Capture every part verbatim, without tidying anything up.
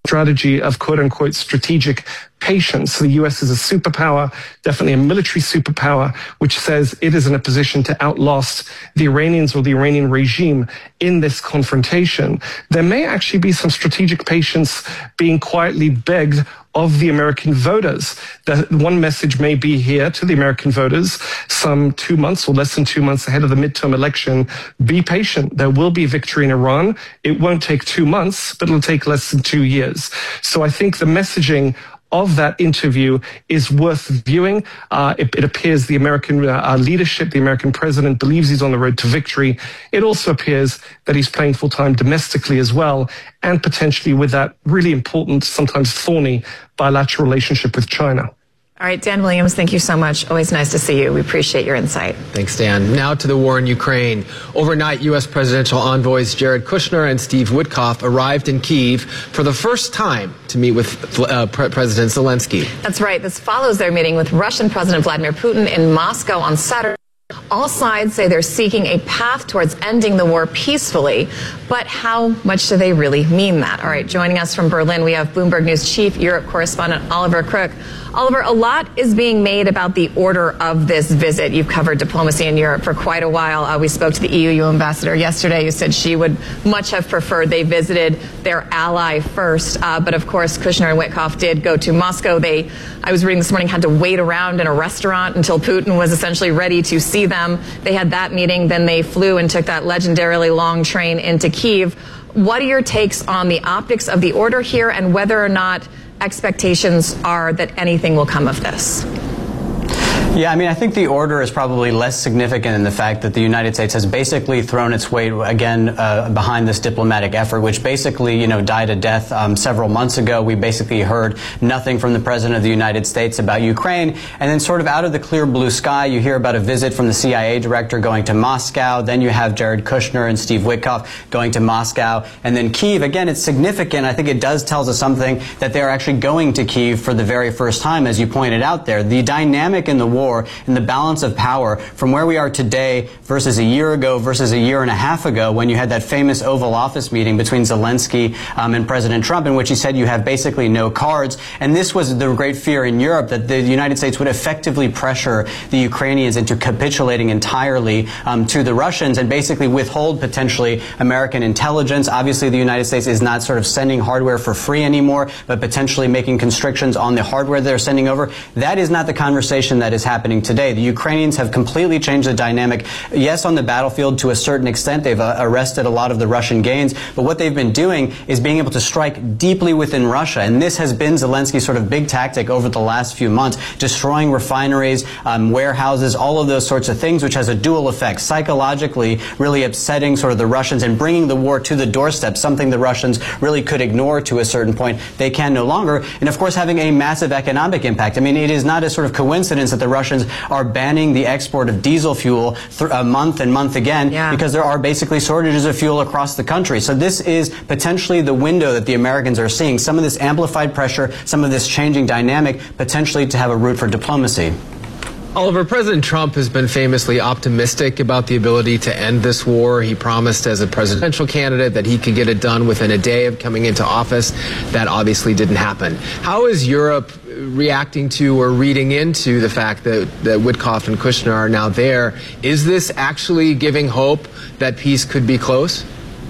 strategy of quote-unquote strategic patience. The U S is a superpower, definitely a military superpower, which says it is in a position to outlast the Iranians or the Iranian regime in this confrontation. There may actually be some strategic patience being quietly begged of the American voters. The one message may be here to the American voters, some two months or less than two months ahead of the midterm election, be patient. There will be victory in Iran. It won't take two months, but it'll take less than two years. So I think the messaging of that interview is worth viewing. Uh, it, it appears the American uh, leadership, the American president believes he's on the road to victory. It also appears that he's playing full-time domestically as well, and potentially with that really important, sometimes thorny, bilateral relationship with China. All right, Dan Williams, thank you so much. Always nice to see you. We appreciate your insight. Thanks, Dan. Now to the war in Ukraine. Overnight, U S presidential envoys Jared Kushner and Steve Witkoff arrived in Kyiv for the first time to meet with uh, Pre- President Zelensky. That's right. This follows their meeting with Russian President Vladimir Putin in Moscow on Saturday. All sides say they're seeking a path towards ending the war peacefully, but how much do they really mean that? All right, joining us from Berlin, we have Bloomberg News Chief Europe correspondent Oliver Crook. Oliver, a lot is being made about the order of this visit. You've covered diplomacy in Europe for quite a while. Uh, we spoke to the E U ambassador yesterday who said she would much have preferred they visited their ally first. Uh, but of course, Kushner and Witkoff did go to Moscow. They, I was reading this morning, had to wait around in a restaurant until Putin was essentially ready to see them. They had that meeting. Then they flew and took that legendarily long train into Kyiv. What are your takes on the optics of the order here and whether or not expectations are that anything will come of this? Yeah, I mean, I think the order is probably less significant in the fact that the United States has basically thrown its weight again uh, behind this diplomatic effort, which basically, you know, died a death um, several months ago. We basically heard nothing from the President of the United States about Ukraine. And then sort of out of the clear blue sky, you hear about a visit from the C I A director going to Moscow. Then you have Jared Kushner and Steve Witkoff going to Moscow. And then Kyiv, again, it's significant. I think it does tells us something that they're actually going to Kyiv for the very first time, as you pointed out there. The dynamic in the war and the balance of power from where we are today versus a year ago versus a year and a half ago when you had that famous Oval Office meeting between Zelensky um, and President Trump in which he said you have basically no cards. And this was the great fear in Europe, that the United States would effectively pressure the Ukrainians into capitulating entirely um, to the Russians and basically withhold potentially American intelligence. Obviously, the United States is not sort of sending hardware for free anymore, but potentially making constrictions on the hardware they're sending over. That is not the conversation that is happening today. The Ukrainians have completely changed the dynamic. Yes, on the battlefield to a certain extent, they've uh, arrested a lot of the Russian gains, but what they've been doing is being able to strike deeply within Russia, and this has been Zelensky's sort of big tactic over the last few months, destroying refineries, um, warehouses, all of those sorts of things, which has a dual effect, psychologically really upsetting sort of the Russians and bringing the war to the doorstep, something the Russians really could ignore to a certain point. They can no longer, and of course having a massive economic impact. I mean, it is not a sort of coincidence that the Russians are banning the export of diesel fuel th- a month and month again yeah. because there are basically shortages of fuel across the country. So this is potentially the window that the Americans are seeing, some of this amplified pressure, some of this changing dynamic, potentially to have a route for diplomacy. Oliver, President Trump has been famously optimistic about the ability to end this war. He promised as a presidential candidate that he could get it done within a day of coming into office. That obviously didn't happen. How is Europe reacting to or reading into the fact that, that Witkoff and Kushner are now there? Is this actually giving hope that peace could be close?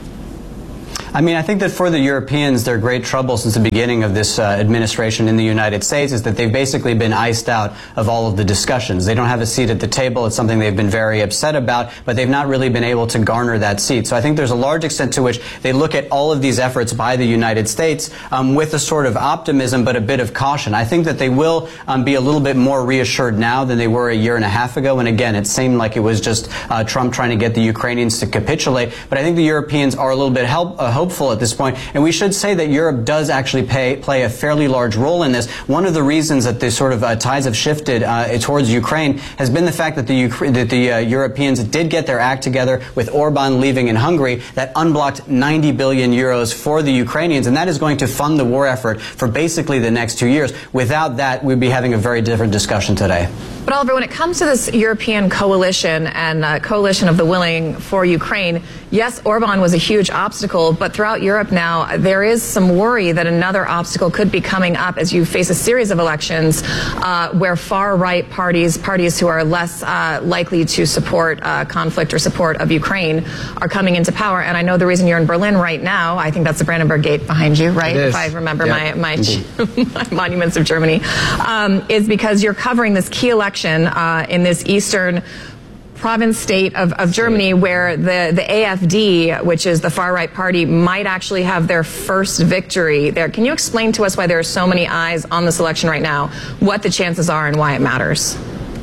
I mean, I think that for the Europeans, their great trouble since the beginning of this uh, administration in the United States is that they've basically been iced out of all of the discussions. They don't have a seat at the table. It's something they've been very upset about, but they've not really been able to garner that seat. So I think there's a large extent to which they look at all of these efforts by the United States um, with a sort of optimism, but a bit of caution. I think that they will um, be a little bit more reassured now than they were a year and a half ago. And again, it seemed like it was just uh, Trump trying to get the Ukrainians to capitulate. But I think the Europeans are a little bit help, uh, hopeful at this point. And we should say that Europe does actually pay, play a fairly large role in this. One of the reasons that the sort of uh, tides have shifted uh, towards Ukraine has been the fact that the, Ukra- that the uh, Europeans did get their act together with Orban leaving in Hungary that unblocked ninety billion euros for the Ukrainians. And that is going to fund the war effort for basically the next two years. Without that, we'd be having a very different discussion today. But Oliver, when it comes to this European coalition and uh, coalition of the willing for Ukraine, yes, Orban was a huge obstacle, but but throughout Europe now, there is some worry that another obstacle could be coming up as you face a series of elections uh, where far-right parties, parties who are less uh, likely to support uh, conflict or support of Ukraine, are coming into power. And I know the reason you're in Berlin right now, I think that's the Brandenburg Gate behind you, right? If I remember yep. my, my, my monuments of Germany, um, is because you're covering this key election uh, in this eastern province state of, of Germany where the, the A F D, which is the far-right party, might actually have their first victory there. Can you explain to us why there are so many eyes on this election right now, what the chances are and why it matters?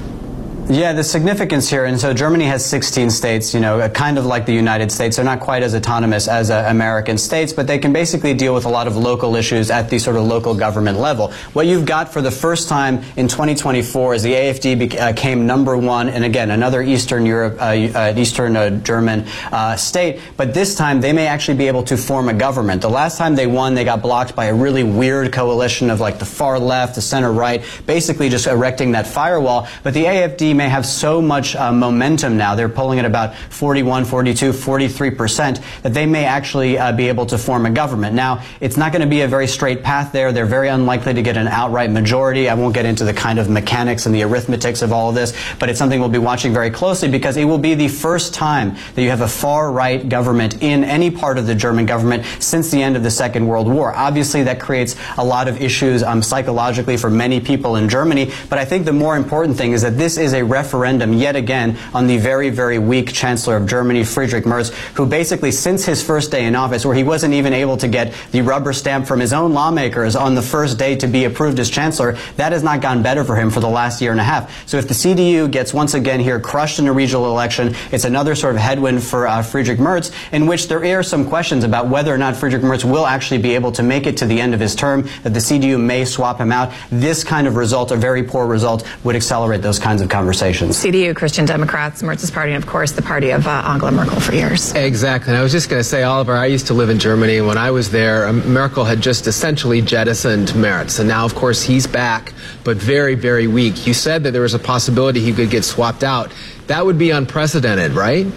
Yeah, the significance here, and so Germany has sixteen states, you know, kind of like the United States. They're not quite as autonomous as uh, American states, but they can basically deal with a lot of local issues at the sort of local government level. What you've got for the first time in twenty twenty-four is the A F D became uh, number one, and again, another Eastern Europe, uh, uh, Eastern uh, German uh, state, but this time they may actually be able to form a government. The last time they won, they got blocked by a really weird coalition of like the far left, the center right, basically just erecting that firewall, but the A F D may have so much uh, momentum now. They're polling at about forty-one, forty-two, forty-three percent that they may actually uh, be able to form a government. Now, it's not going to be a very straight path there. They're very unlikely to get an outright majority. I won't get into the kind of mechanics and the arithmetics of all of this, but it's something we'll be watching very closely because it will be the first time that you have a far-right government in any part of the German government since the end of the Second World War. Obviously, that creates a lot of issues um, psychologically for many people in Germany, but I think the more important thing is that this is a referendum yet again on the very, very weak Chancellor of Germany, Friedrich Merz, who basically since his first day in office, where he wasn't even able to get the rubber stamp from his own lawmakers on the first day to be approved as Chancellor, that has not gone better for him for the last year and a half. So if the C D U gets once again here crushed in a regional election, it's another sort of headwind for uh, Friedrich Merz, in which there are some questions about whether or not Friedrich Merz will actually be able to make it to the end of his term, that the C D U may swap him out. This kind of result, a very poor result, would accelerate those kinds of conversations. C D U, Christian Democrats, Merz's party, and of course the party of uh, Angela Merkel for years. Exactly. And I was just going to say, Oliver, I used to live in Germany, and when I was there, um, Merkel had just essentially jettisoned Merz. And now, of course, he's back, but very, very weak. You said that there was a possibility he could get swapped out. That would be unprecedented, right?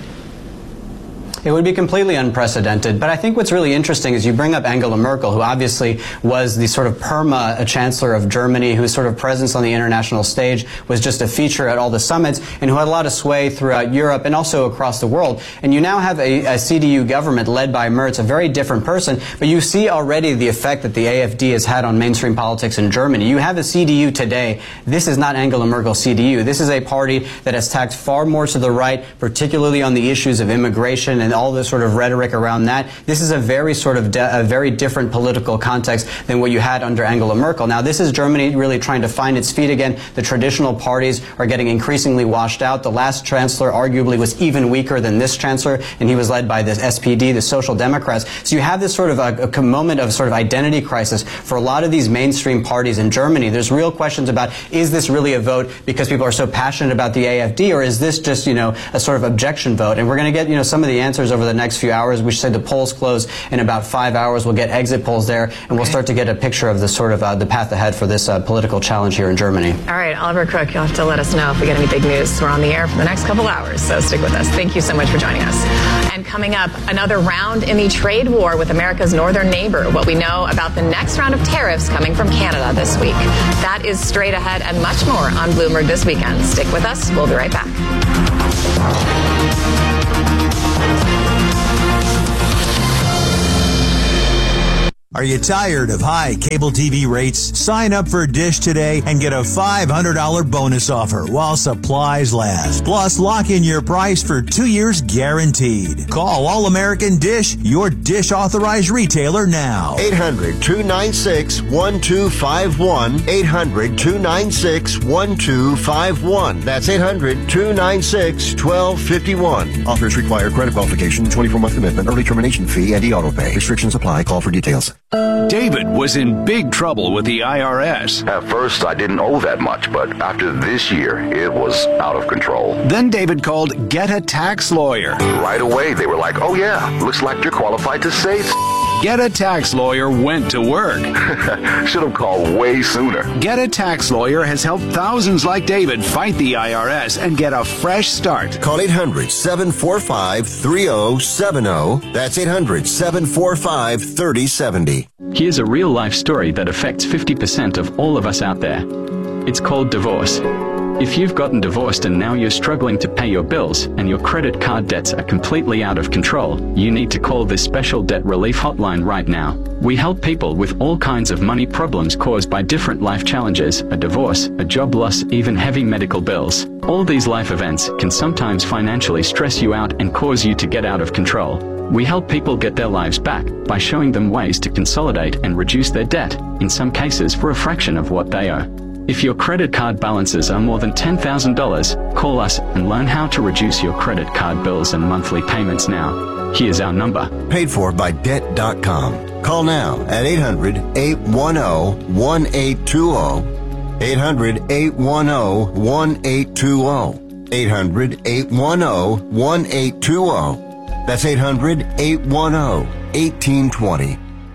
It would be completely unprecedented. But I think what's really interesting is you bring up Angela Merkel, who obviously was the sort of perma chancellor of Germany, whose sort of presence on the international stage was just a feature at all the summits, and who had a lot of sway throughout Europe and also across the world. And you now have a, a C D U government led by Merz, a very different person, but you see already the effect that the A F D has had on mainstream politics in Germany. You have a C D U today. This is not Angela Merkel's C D U. This is a party that has tacked far more to the right, particularly on the issues of immigration and all the sort of rhetoric around that. This is a very sort of de- a very different political context than what you had under Angela Merkel. Now, this is Germany really trying to find its feet again. The traditional parties are getting increasingly washed out. The last chancellor arguably was even weaker than this chancellor, and he was led by the S P D, the Social Democrats. So you have this sort of a, a moment of sort of identity crisis for a lot of these mainstream parties in Germany. There's real questions about, is this really a vote because people are so passionate about the A F D, or is this just, you know, a sort of objection vote? And we're going to get, you know, some of the answers over the next few hours. We should say the polls close in about five hours. We'll get exit polls there, and we'll start to get a picture of the sort of uh, the path ahead for this uh, political challenge here in Germany. All right, Oliver Cook, you'll have to let us know if we get any big news. We're on the air for the next couple hours, so stick with us. Thank you so much for joining us. And coming up, another round in the trade war with America's northern neighbor. What we know about the next round of tariffs coming from Canada this week. That is straight ahead and much more on Bloomberg this weekend. Stick with us. We'll be right back. Are you tired of high cable T V rates? Sign up for Dish today and get a five hundred dollars bonus offer while supplies last. Plus, lock in your price for two years guaranteed. Call All American Dish, your Dish authorized retailer now. eight hundred, two nine six, one two five one. eight hundred, two nine six, one two five one. That's eight hundred, two nine six, one two five one. Offers require credit qualification, twenty-four month commitment, early termination fee, and e-auto pay. Restrictions apply. Call for details. David was in big trouble with the I R S. At first, I didn't owe that much, but after this year, it was out of control. Then David called Get a Tax Lawyer. Right away, they were like, oh yeah, looks like you're qualified to save. Get a Tax Lawyer went to work. Should have called way sooner. Get a Tax Lawyer has helped thousands like David fight the I R S and get a fresh start. Call eight hundred, seven four five, three oh seven oh. That's eight hundred, seven four five, three oh seven oh. Here's a real-life story that affects fifty percent of all of us out there. It's called divorce. If you've gotten divorced and now you're struggling to pay your bills and your credit card debts are completely out of control, you need to call this special debt relief hotline right now. We help people with all kinds of money problems caused by different life challenges, a divorce, a job loss, even heavy medical bills. All these life events can sometimes financially stress you out and cause you to get out of control. We help people get their lives back by showing them ways to consolidate and reduce their debt, in some cases for a fraction of what they owe. If your credit card balances are more than ten thousand dollars, call us and learn how to reduce your credit card bills and monthly payments now. Here's our number. Paid for by debt dot com. Call now at eight hundred, eight one zero, one eight two zero. eight hundred, eight one zero, one eight two zero. eight hundred, eight one zero, one eight two zero. That's eight hundred, eight one zero, one eight two zero.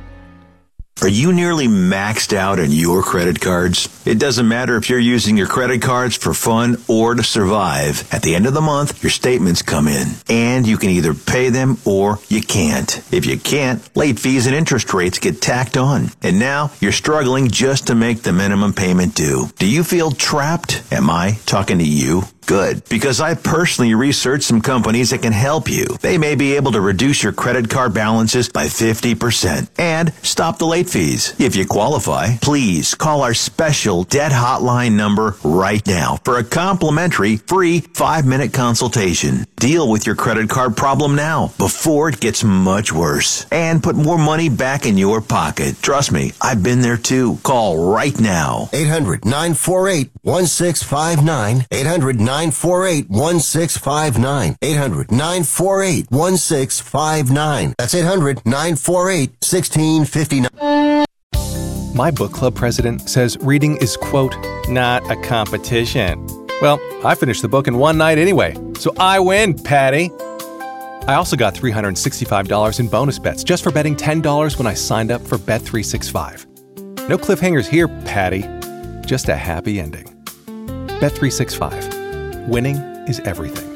Are you nearly maxed out on your credit cards? It doesn't matter if you're using your credit cards for fun or to survive. At the end of the month, your statements come in, and you can either pay them or you can't. If you can't, late fees and interest rates get tacked on. And now you're struggling just to make the minimum payment due. Do you feel trapped? Am I talking to you? Good, because I personally researched some companies that can help you. They may be able to reduce your credit card balances by fifty percent and stop the late fees. If you qualify, please call our special debt hotline number right now for a complimentary free five-minute consultation. Deal with your credit card problem now before it gets much worse and put more money back in your pocket. Trust me, I've been there too. Call right now. eight hundred, nine four eight, one six five nine. eight hundred, nine four eight, one six five nine. eight hundred, nine four eight, one six five nine. That's eight hundred, nine four eight, one six five nine. My book club president says reading is, quote, not a competition. Well, I finished the book in one night anyway, so I win, Patty. I also got three hundred sixty-five dollars in bonus bets just for betting ten dollars when I signed up for Bet three sixty-five. No cliffhangers here, Patty. Just a happy ending. Bet three sixty-five. Winning is everything.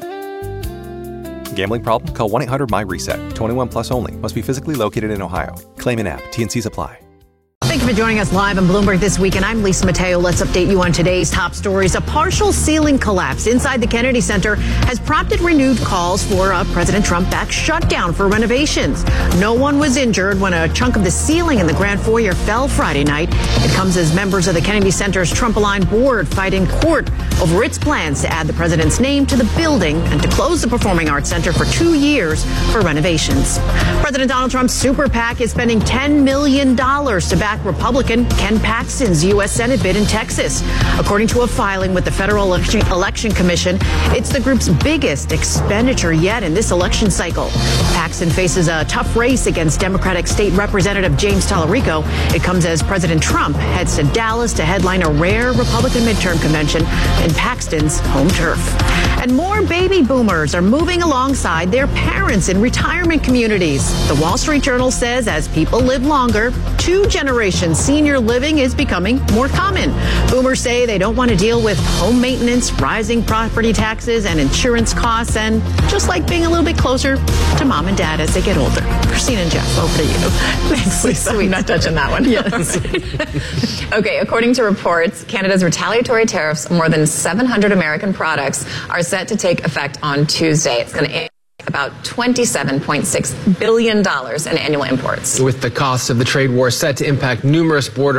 Gambling problem? Call one eight hundred my reset. twenty-one plus only. Must be physically located in Ohio. Claim in app. T and Cs apply. Thank you for joining us live on Bloomberg This Week, and I'm Lisa Mateo. Let's update you on today's top stories. A partial ceiling collapse inside the Kennedy Center has prompted renewed calls for a President Trump-backed shutdown for renovations. No one was injured when a chunk of the ceiling in the Grand Foyer fell Friday night. It comes as members of the Kennedy Center's Trump-aligned board fight in court over its plans to add the president's name to the building and to close the Performing Arts Center for two years for renovations. President Donald Trump's super PAC is spending ten million dollars to back Republican Ken Paxton's U S Senate bid in Texas. According to a filing with the Federal Election, Election Commission, it's the group's biggest expenditure yet in this election cycle. Paxton faces a tough race against Democratic State Representative James Tallarico. It comes as President Trump heads to Dallas to headline a rare Republican midterm convention in Paxton's home turf. And more baby boomers are moving alongside their parents in retirement communities. The Wall Street Journal says as people live longer, two generations senior living is becoming more common. Boomers say they don't want to deal with home maintenance, rising property taxes, and insurance costs, and just like being a little bit closer to mom and dad as they get older. Christina and Jeff, over to you. Thanks, Lisa. I'm not touching that one. Yes. Okay, according to reports, Canada's retaliatory tariffs on more than seven hundred American products are set to take effect on Tuesday. It's going to about twenty-seven point six billion dollars in annual imports. With the costs of the trade war set to impact numerous border